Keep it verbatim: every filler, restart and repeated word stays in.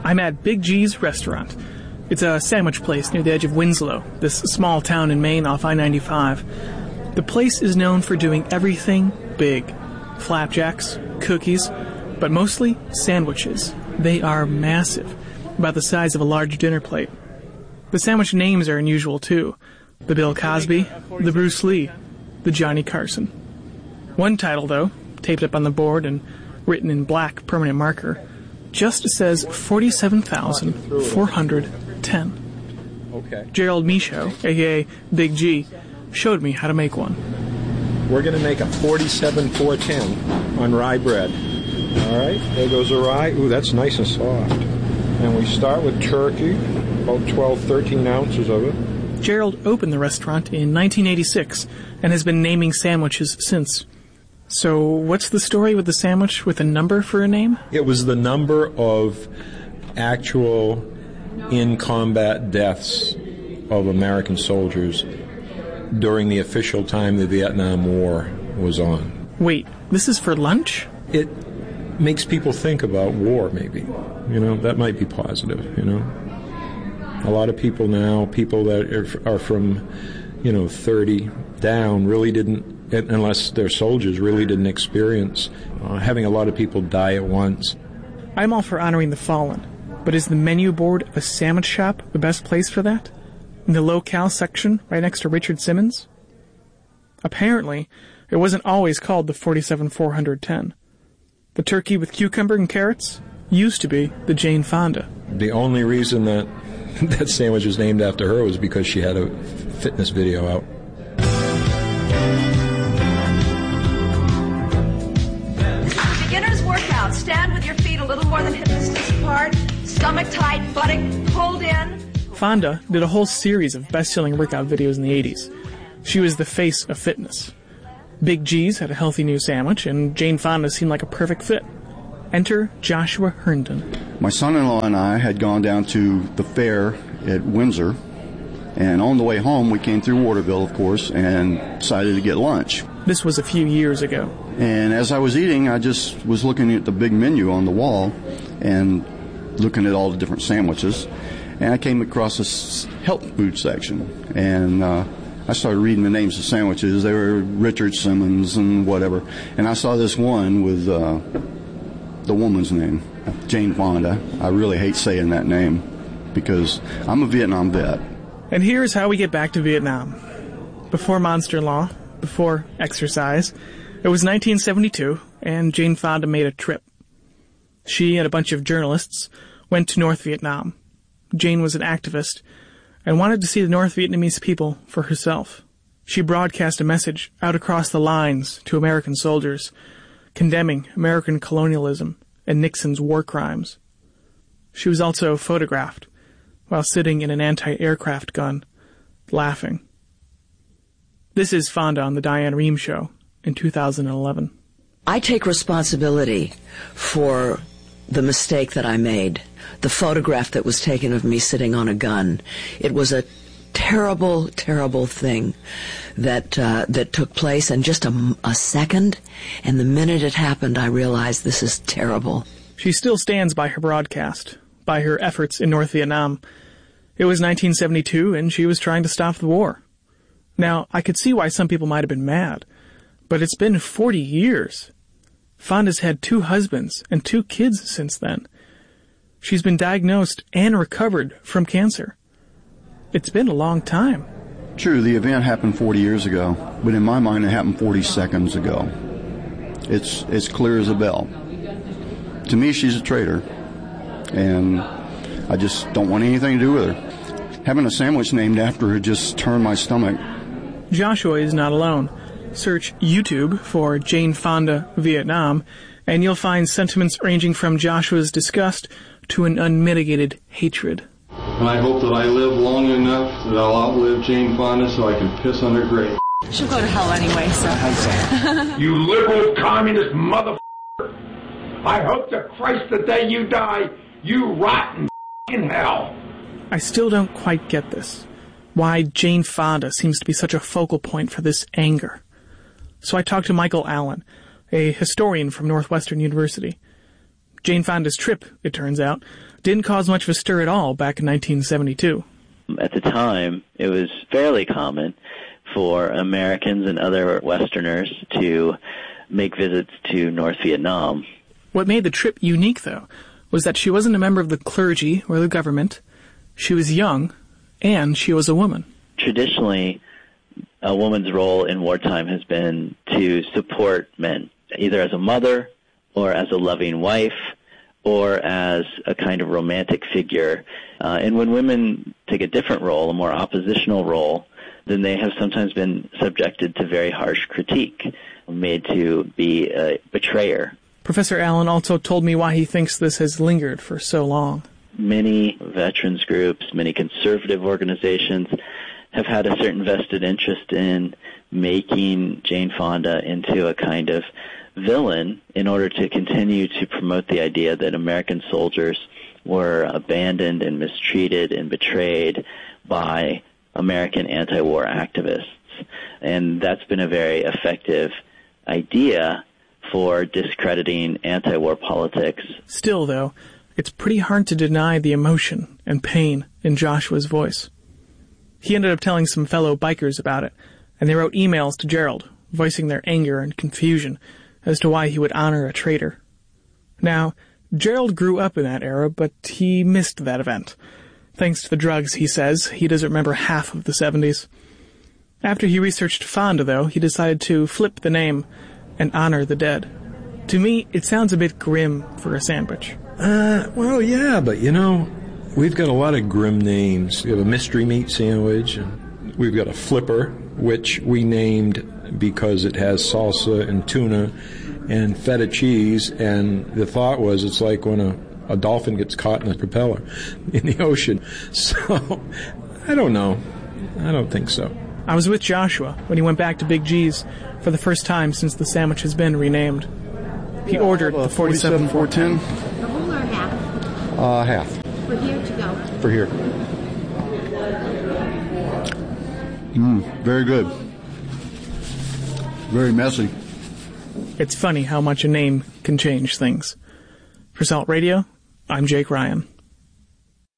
I'm at Big G's Restaurant. It's a sandwich place near the edge of Winslow, this small town in Maine off I ninety-five. The place is known for doing everything big. Flapjacks, cookies, but mostly sandwiches. They are massive, about the size of a large dinner plate. The sandwich names are unusual too. The Bill Cosby, the Bruce Lee, the Johnny Carson. One title, though, taped up on the board and written in black permanent marker, just says forty-seven thousand four hundred ten. Okay. Gerald Michaud, aka Big G, showed me how to make one. We're going to make a forty-seven four ten on rye bread. All right, there goes the rye. Ooh, that's nice and soft. And we start with turkey, about twelve, thirteen ounces of it. Gerald opened the restaurant in nineteen eighty-six and has been naming sandwiches since. So what's the story with the sandwich with a number for a name? It was the number of actual in-combat deaths of American soldiers during the official time the Vietnam War was on. Wait, this is for lunch? It makes people think about war, maybe. You know, that might be positive, you know. A lot of people now, people that are, are from, you know, thirty down, really didn't, unless they're soldiers, really didn't experience uh, having a lot of people die at once. I'm all for honoring the fallen, but is the menu board of a sandwich shop the best place for that? In the locale section, right next to Richard Simmons? Apparently, it wasn't always called the forty-seven four ten. The turkey with cucumber and carrots used to be the Jane Fonda. The only reason that that sandwich was named after her was because she had a fitness video out. Beginner's workout. Stand with your feet a little more than hip distance apart. Stomach tight, buttock pulled in. Fonda did a whole series of best-selling workout videos in the eighties. She was the face of fitness. Big G's had a healthy new sandwich, and Jane Fonda seemed like a perfect fit. Enter Joshua Herndon. My son-in-law and I had gone down to the fair at Windsor, and on the way home we came through Waterville, of course, and decided to get lunch. This was a few years ago. And as I was eating, I just was looking at the big menu on the wall and looking at all the different sandwiches, and I came across this health food section, and uh, I started reading the names of sandwiches. They were Richard Simmons and whatever, and I saw this one with uh, the woman's name, Jane Fonda. I really hate saying that name because I'm a Vietnam vet. And here's how we get back to Vietnam. Before Monster Law, before exercise, it was nineteen seventy-two, and Jane Fonda made a trip. She and a bunch of journalists went to North Vietnam. Jane was an activist and wanted to see the North Vietnamese people for herself. She broadcast a message out across the lines to American soldiers, condemning American colonialism and Nixon's war crimes. She was also photographed while sitting in an anti-aircraft gun, laughing. This is Fonda on the Diane Rehm Show in two thousand eleven. I take responsibility for the mistake that I made, the photograph that was taken of me sitting on a gun. It was a terrible, terrible thing that uh, that took place in just a, a second, and the minute it happened, I realized this is terrible. She still stands by her broadcast, by her efforts in North Vietnam. It was nineteen seventy-two, and she was trying to stop the war. Now, I could see why some people might have been mad, but it's been forty years. Fonda's had two husbands and two kids since then. She's been diagnosed and recovered from cancer. It's been a long time. True, the event happened forty years ago, but in my mind it happened forty seconds ago. It's it's clear as a bell. To me, she's a traitor, and I just don't want anything to do with her. Having a sandwich named after her just turned my stomach. Joshua is not alone. Search YouTube for Jane Fonda Vietnam, and you'll find sentiments ranging from Joshua's disgust to an unmitigated hatred. And I hope that I live long enough that I'll outlive Jane Fonda so I can piss on her grave. She'll go to hell anyway, so. You liberal communist motherfucker! I hope to Christ the day you die, you rot in f***ing hell! I still don't quite get this. Why Jane Fonda seems to be such a focal point for this anger. So I talked to Michael Allen, a historian from Northwestern University. Jane Fonda's trip, it turns out, didn't cause much of a stir at all back in nineteen seventy-two. At the time, it was fairly common for Americans and other Westerners to make visits to North Vietnam. What made the trip unique, though, was that she wasn't a member of the clergy or the government. She was young, and she was a woman. Traditionally, a woman's role in wartime has been to support men, either as a mother or as a loving wife or as a kind of romantic figure. Uh, and when women take a different role, a more oppositional role, then they have sometimes been subjected to very harsh critique, made to be a betrayer. Professor Allen also told me why he thinks this has lingered for so long. Many veterans groups, many conservative organizations have had a certain vested interest in making Jane Fonda into a kind of villain in order to continue to promote the idea that American soldiers were abandoned and mistreated and betrayed by American anti-war activists. And that's been a very effective idea for discrediting anti-war politics. Still, though, it's pretty hard to deny the emotion and pain in Joshua's voice. He ended up telling some fellow bikers about it, and they wrote emails to Gerald, voicing their anger and confusion as to why he would honor a traitor. Now, Gerald grew up in that era, but he missed that event. Thanks to the drugs, he says, he doesn't remember half of the seventies. After he researched Fonda, though, he decided to flip the name and honor the dead. To me, it sounds a bit grim for a sandwich. Uh, well, yeah, but you know, we've got a lot of grim names. We have a mystery meat sandwich, and we've got a flipper, which we named because it has salsa and tuna and feta cheese, and the thought was it's like when a, a dolphin gets caught in a propeller in the ocean. So, I don't know. I don't think so. I was with Joshua when he went back to Big G's for the first time since the sandwich has been renamed. He yeah, ordered the forty-seven four ten. A whole or half? Uh, half. For here to go? For here. Mmm, very good. Very messy. It's funny how much a name can change things. For Salt Radio, I'm Jake Ryan.